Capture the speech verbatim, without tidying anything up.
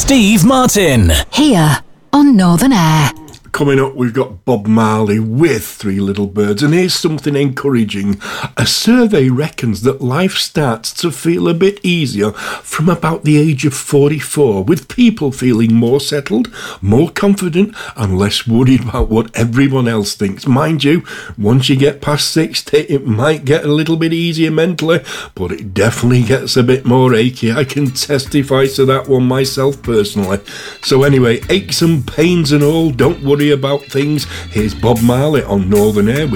Steve Martin. Here on Northern Air. Coming up, we've got Bob Marley with Three Little Birds, and here's something encouraging. A survey reckons that life starts to feel a bit easier from about the age of forty-four, with people feeling more settled, more confident, and less worried about what everyone else thinks. Mind you, once you get past sixty, it might get a little bit easier mentally, but it definitely gets a bit more achy. I can testify to that one myself personally. So anyway, aches and pains and all, don't worry about things. Here's Bob Marley on Northern Air with